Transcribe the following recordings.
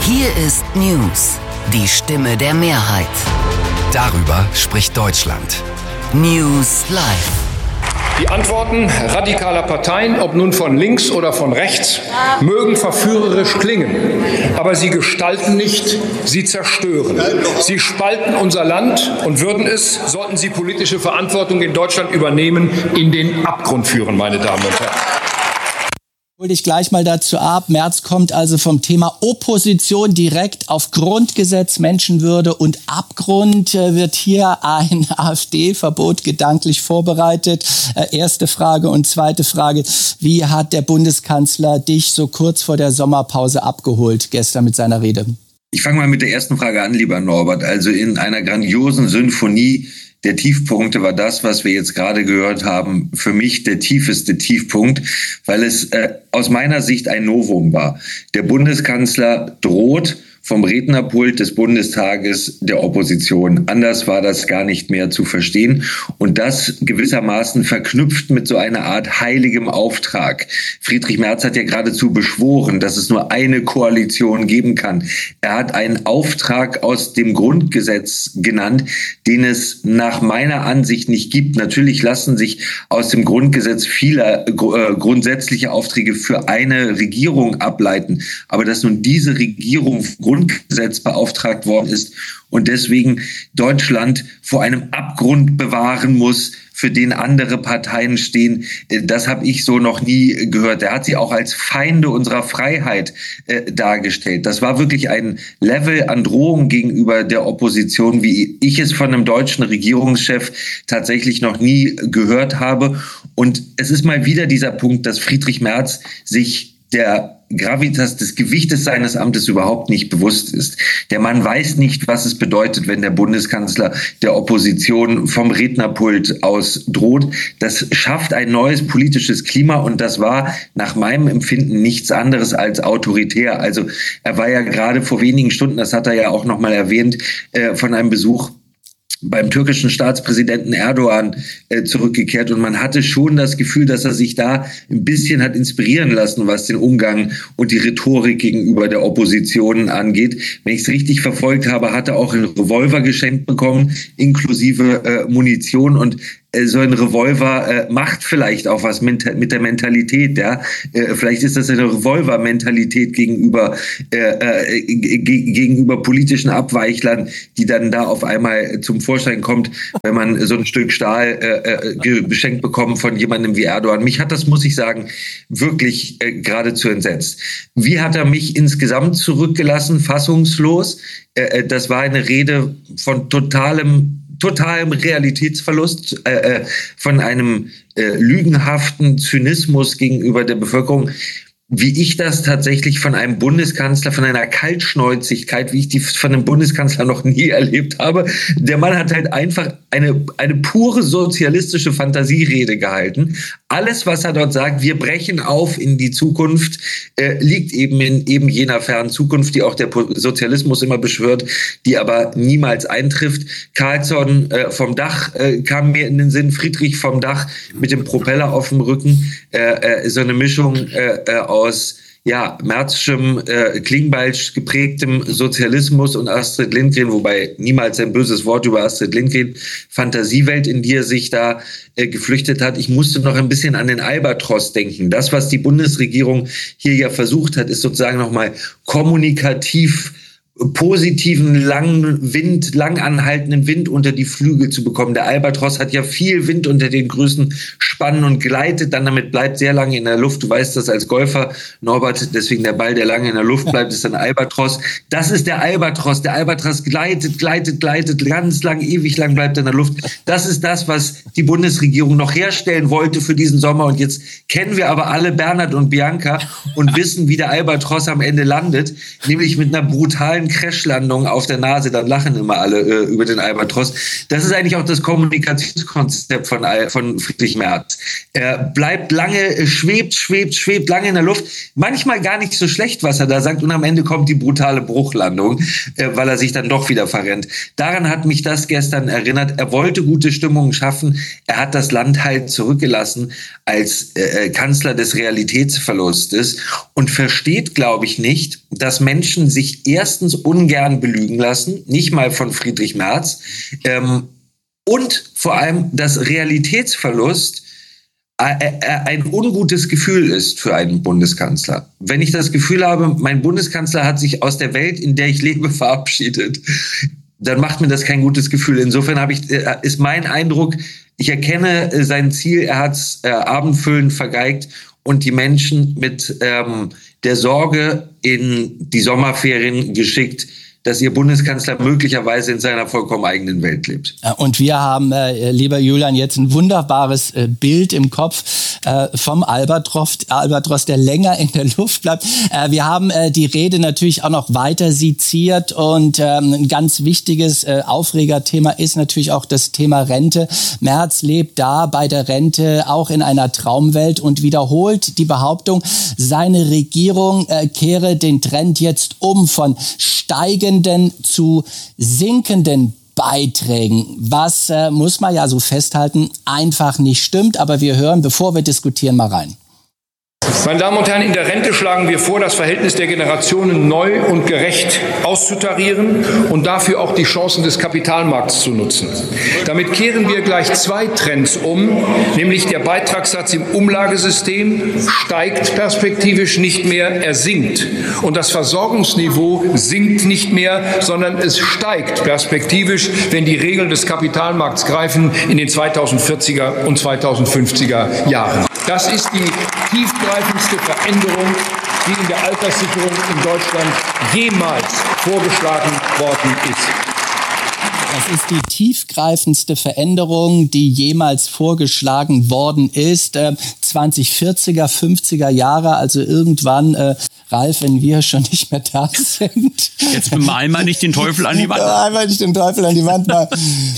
Hier ist News, die Stimme der Mehrheit. Darüber spricht Deutschland. News Live. Die Antworten radikaler Parteien, ob nun von links oder von rechts, mögen verführerisch klingen, aber sie gestalten nicht, sie zerstören. Sie spalten unser Land und würden es, sollten sie politische Verantwortung in Deutschland übernehmen, in den Abgrund führen, meine Damen und Herren. Hol dich gleich mal dazu ab. Merz kommt also vom Thema Opposition direkt auf Grundgesetz, Menschenwürde und Abgrund. Wird hier ein AfD-Verbot gedanklich vorbereitet? Erste Frage. Und zweite Frage, wie hat der Bundeskanzler dich so kurz vor der Sommerpause abgeholt gestern mit seiner Rede? Ich fange mal mit der ersten Frage an, lieber Norbert. Also in einer grandiosen Symphonie der Tiefpunkte war das, was wir jetzt gerade gehört haben, für mich der tiefeste Tiefpunkt, weil es aus meiner Sicht ein Novum war. Der Bundeskanzler droht vom Rednerpult des Bundestages der Opposition. Anders war das gar nicht mehr zu verstehen. Und das gewissermaßen verknüpft mit so einer Art heiligem Auftrag. Friedrich Merz hat ja geradezu beschworen, dass es nur eine Koalition geben kann. Er hat einen Auftrag aus dem Grundgesetz genannt, den es nach meiner Ansicht nicht gibt. Natürlich lassen sich aus dem Grundgesetz viele grundsätzliche Aufträge für eine Regierung ableiten. Aber dass nun diese Regierung Grundgesetz beauftragt worden ist und deswegen Deutschland vor einem Abgrund bewahren muss, für den andere Parteien stehen, das habe ich so noch nie gehört. Er hat sie auch als Feinde unserer Freiheit dargestellt. Das war wirklich ein Level an Drohung gegenüber der Opposition, wie ich es von einem deutschen Regierungschef tatsächlich noch nie gehört habe. Und es ist mal wieder dieser Punkt, dass Friedrich Merz sich der Gravitas des Gewichtes seines Amtes überhaupt nicht bewusst ist. Der Mann weiß nicht, was es bedeutet, wenn der Bundeskanzler der Opposition vom Rednerpult aus droht. Das schafft ein neues politisches Klima und das war nach meinem Empfinden nichts anderes als autoritär. Also er war ja gerade vor wenigen Stunden, das hat er ja auch nochmal erwähnt, von einem Besuch beim türkischen Staatspräsidenten Erdogan zurückgekehrt und man hatte schon das Gefühl, dass er sich da ein bisschen hat inspirieren lassen, was den Umgang und die Rhetorik gegenüber der Opposition angeht. Wenn ich es richtig verfolgt habe, hat er auch einen Revolver geschenkt bekommen, inklusive Munition und so ein Revolver macht vielleicht auch was mit der Mentalität, ja. Vielleicht ist das eine Revolver-Mentalität gegenüber politischen Abweichlern, die dann da auf einmal zum Vorschein kommt, wenn man so ein Stück Stahl geschenkt bekommt von jemandem wie Erdogan. Mich hat das, muss ich sagen, wirklich geradezu entsetzt. Wie hat er mich insgesamt zurückgelassen, fassungslos? Das war eine Rede von totalem Realitätsverlust, von einem lügenhaften Zynismus gegenüber der Bevölkerung, wie ich das tatsächlich von einem Bundeskanzler, von einer Kaltschnäuzigkeit, wie ich die von einem Bundeskanzler noch nie erlebt habe. Der Mann hat halt einfach eine pure sozialistische Fantasierede gehalten. Alles, was er dort sagt, wir brechen auf in die Zukunft, liegt eben in eben jener fernen Zukunft, die auch der Sozialismus immer beschwört, die aber niemals eintrifft. Carlsson vom Dach kam mir in den Sinn, Friedrich vom Dach mit dem Propeller auf dem Rücken, so eine Mischung aus Merzschem, Klingbeilsch geprägtem Sozialismus und Astrid Lindgren, wobei niemals ein böses Wort über Astrid Lindgren, Fantasiewelt, in die er sich da geflüchtet hat. Ich musste noch ein bisschen an den Albatros denken. Das, was die Bundesregierung hier ja versucht hat, ist sozusagen nochmal kommunikativ positiven, lang anhaltenden Wind unter die Flügel zu bekommen. Der Albatros hat ja viel Wind unter den größten Spannen und gleitet dann damit, bleibt sehr lange in der Luft. Du weißt das als Golfer, Norbert, deswegen der Ball, der lange in der Luft bleibt, ist ein Albatros. Das ist der Albatros. Der Albatros gleitet, ganz lang, ewig lang bleibt in der Luft. Das ist das, was die Bundesregierung noch herstellen wollte für diesen Sommer. Und jetzt kennen wir aber alle Bernhard und Bianca und wissen, wie der Albatros am Ende landet, nämlich mit einer brutalen geilen Crashlandung auf der Nase, dann lachen immer alle über den Albatros. Das ist eigentlich auch das Kommunikationskonzept von Friedrich Merz. Er bleibt lange, schwebt lange in der Luft. Manchmal gar nicht so schlecht, was er da sagt. Und am Ende kommt die brutale Bruchlandung, weil er sich dann doch wieder verrennt. Daran hat mich das gestern erinnert. Er wollte gute Stimmung schaffen. Er hat das Land halt zurückgelassen als Kanzler des Realitätsverlustes und versteht, glaube ich, nicht, dass Menschen sich erstens ungern belügen lassen, nicht mal von Friedrich Merz, und vor allem, dass Realitätsverlust ein ungutes Gefühl ist für einen Bundeskanzler. Wenn ich das Gefühl habe, mein Bundeskanzler hat sich aus der Welt, in der ich lebe, verabschiedet, dann macht mir das kein gutes Gefühl. Insofern ist mein Eindruck, ich erkenne sein Ziel, er hat es abendfüllend vergeigt und die Menschen mit der Sorge in die Sommerferien geschickt, dass ihr Bundeskanzler möglicherweise in seiner vollkommen eigenen Welt lebt. Und wir haben, lieber Julian, jetzt ein wunderbares Bild im Kopf vom Albatros, der länger in der Luft bleibt. Wir haben die Rede natürlich auch noch weiter seziert und ein ganz wichtiges Aufregerthema ist natürlich auch das Thema Rente. Merz lebt da bei der Rente auch in einer Traumwelt und wiederholt die Behauptung, seine Regierung kehre den Trend jetzt um von steigenden zu sinkenden Beiträgen, was muss man ja so festhalten, einfach nicht stimmt. Aber wir hören, bevor wir diskutieren, mal rein. Meine Damen und Herren, in der Rente schlagen wir vor, das Verhältnis der Generationen neu und gerecht auszutarieren und dafür auch die Chancen des Kapitalmarkts zu nutzen. Damit kehren wir gleich zwei Trends um, nämlich der Beitragssatz im Umlagesystem steigt perspektivisch nicht mehr, er sinkt. Und das Versorgungsniveau sinkt nicht mehr, sondern es steigt perspektivisch, wenn die Regeln des Kapitalmarkts greifen in den 2040er und 2050er Jahren. Das ist die tiefgreifendste Veränderung, die in der Alterssicherung in Deutschland jemals vorgeschlagen worden ist. Das ist die tiefgreifendste Veränderung, die jemals vorgeschlagen worden ist. 2040er, 50er Jahre, also irgendwann, Ralf, wenn wir schon nicht mehr da sind. Jetzt mal nicht den Teufel an die Wand. Einmal nicht den Teufel an die Wand mal.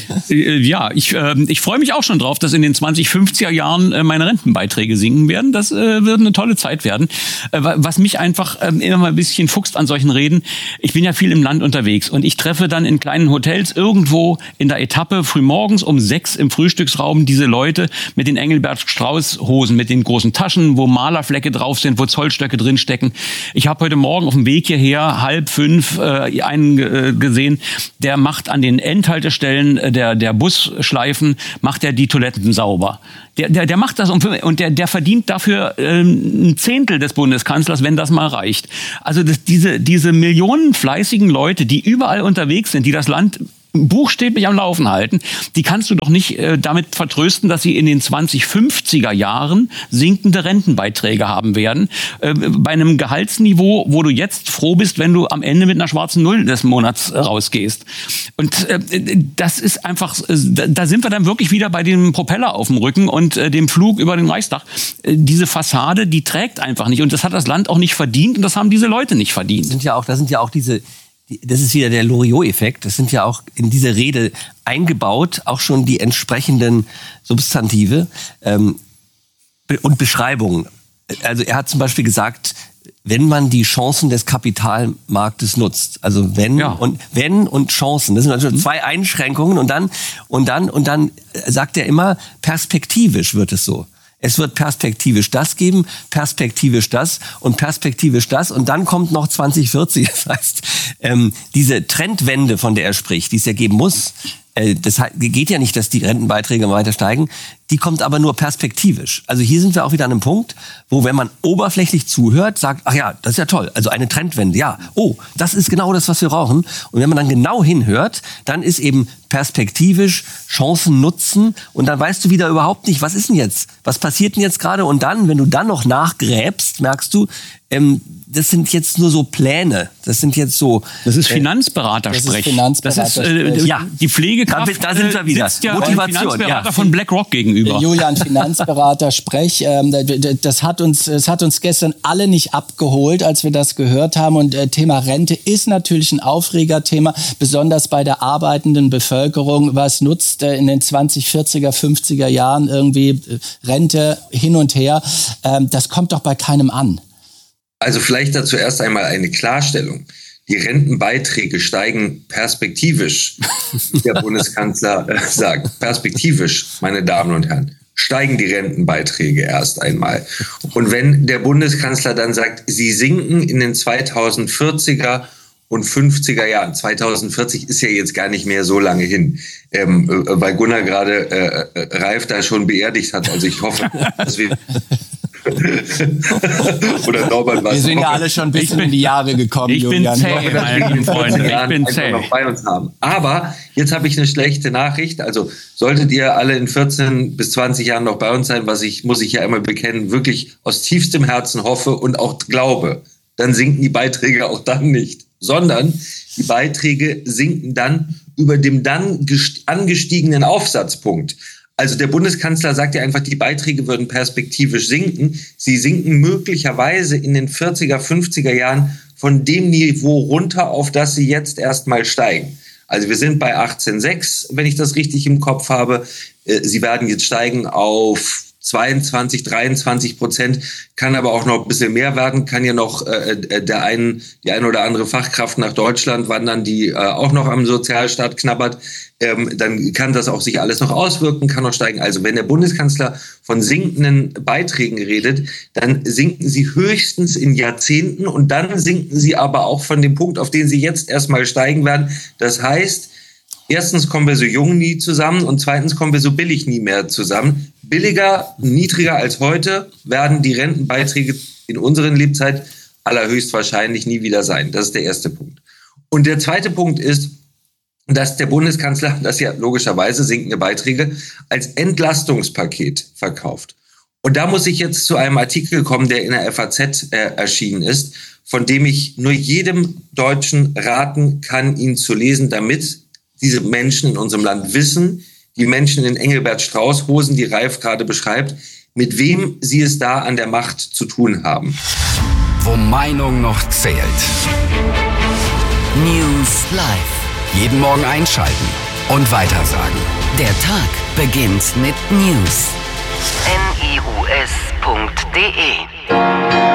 Ja, ich freue mich auch schon drauf, dass in den 2050er Jahren meine Rentenbeiträge sinken werden. Das wird eine tolle Zeit werden. Was mich einfach immer mal ein bisschen fuchst an solchen Reden, ich bin ja viel im Land unterwegs und ich treffe dann in kleinen Hotels irgendwo in der Etappe frühmorgens um 6 im Frühstücksraum diese Leute mit den Engelbert Strauß Hosen, mit den großen Taschen, wo Malerflecke drauf sind, wo Zollstöcke drinstecken. Ich habe heute Morgen auf dem Weg hierher 4:30 einen gesehen, der macht an den Endhaltestellen der Busschleifen, macht er die Toiletten sauber. Der macht das und der verdient dafür ein Zehntel des Bundeskanzlers, wenn das mal reicht. Also diese Millionen fleißigen Leute, die überall unterwegs sind, die das Land buchstäblich am Laufen halten, die kannst du doch nicht damit vertrösten, dass sie in den 2050er Jahren sinkende Rentenbeiträge haben werden. Bei einem Gehaltsniveau, wo du jetzt froh bist, wenn du am Ende mit einer schwarzen Null des Monats rausgehst. Und das ist einfach, da sind wir dann wirklich wieder bei dem Propeller auf dem Rücken und dem Flug über den Reichstag. Diese Fassade, die trägt einfach nicht. Und das hat das Land auch nicht verdient und das haben diese Leute nicht verdient. Da sind ja auch diese... Das ist wieder der Loriot-Effekt. Das sind ja auch in diese Rede eingebaut, auch schon die entsprechenden Substantive und Beschreibungen. Also er hat zum Beispiel gesagt, wenn man die Chancen des Kapitalmarktes nutzt, also wenn und Chancen, das sind also zwei Einschränkungen und dann sagt er immer, perspektivisch wird es so. Es wird perspektivisch das geben, perspektivisch das und perspektivisch das und dann kommt noch 2040. Das heißt, diese Trendwende, von der er spricht, die es ja geben muss, das geht ja nicht, dass die Rentenbeiträge weiter steigen, die kommt aber nur perspektivisch. Also hier sind wir auch wieder an einem Punkt, wo, wenn man oberflächlich zuhört, sagt, ach ja, das ist ja toll, also eine Trendwende, ja, oh, das ist genau das, was wir brauchen. Und wenn man dann genau hinhört, dann ist eben perspektivisch Chancen nutzen und dann weißt du wieder überhaupt nicht, was ist denn jetzt, was passiert denn jetzt gerade und dann, wenn du dann noch nachgräbst, merkst du, das sind jetzt nur so Pläne, das sind jetzt so... Das ist Finanzberatersprech. Ja, die Pflegekraft da sind wir wieder. sitzt ja Motivation, Finanzberater von BlackRock gegenüber. gegenüber. Julian, Finanzberater, Sprech. Das hat uns gestern alle nicht abgeholt, als wir das gehört haben. Und Thema Rente ist natürlich ein Aufregerthema, besonders bei der arbeitenden Bevölkerung. Was nutzt in den 2040er, 50er Jahren irgendwie Rente hin und her? Das kommt doch bei keinem an. Also vielleicht dazu erst einmal eine Klarstellung. Die Rentenbeiträge steigen perspektivisch, wie der Bundeskanzler sagt. Perspektivisch, meine Damen und Herren, steigen die Rentenbeiträge erst einmal. Und wenn der Bundeskanzler dann sagt, sie sinken in den 2040er und 50er Jahren. 2040 ist ja jetzt gar nicht mehr so lange hin, weil Gunnar gerade Ralf da schon beerdigt hat. Also ich hoffe, dass wir... Oder Norbert, was wir sind ja alle schon ein bisschen in die Jahre gekommen, Julian. Ich bin zäh, meine lieben Freunde. Ich bin zäh. Noch bei uns haben. Aber jetzt habe ich eine schlechte Nachricht. Also solltet ihr alle in 14 bis 20 Jahren noch bei uns sein, muss ich ja immer bekennen, wirklich aus tiefstem Herzen hoffe und auch glaube, dann sinken die Beiträge auch dann nicht, sondern die Beiträge sinken dann über dem dann angestiegenen Aufsatzpunkt. Also der Bundeskanzler sagt ja einfach, die Beiträge würden perspektivisch sinken. Sie sinken möglicherweise in den 40er, 50er Jahren von dem Niveau runter, auf das sie jetzt erstmal steigen. Also wir sind bei 18,6, wenn ich das richtig im Kopf habe. Sie werden jetzt steigen auf 22-23%, kann aber auch noch ein bisschen mehr werden, kann ja noch die ein oder andere Fachkraft nach Deutschland wandern, die auch noch am Sozialstaat knabbert. Dann kann das auch sich alles noch auswirken, kann noch steigen. Also wenn der Bundeskanzler von sinkenden Beiträgen redet, dann sinken sie höchstens in Jahrzehnten und dann sinken sie aber auch von dem Punkt, auf den sie jetzt erstmal steigen werden. Das heißt, erstens kommen wir so jung nie zusammen und zweitens kommen wir so billig nie mehr zusammen. Billiger, niedriger als heute werden die Rentenbeiträge in unseren Lebzeit allerhöchstwahrscheinlich nie wieder sein. Das ist der erste Punkt. Und der zweite Punkt ist, dass der Bundeskanzler das ja logischerweise sinkende Beiträge als Entlastungspaket verkauft. Und da muss ich jetzt zu einem Artikel kommen, der in der FAZ erschienen ist, von dem ich nur jedem Deutschen raten kann, ihn zu lesen, damit diese Menschen in unserem Land wissen, die Menschen in Engelbert-Strauß-Hosen, die Ralf gerade beschreibt, mit wem sie es da an der Macht zu tun haben. Wo Meinung noch zählt. News Live. Jeden Morgen einschalten und weitersagen. Der Tag beginnt mit News. news.de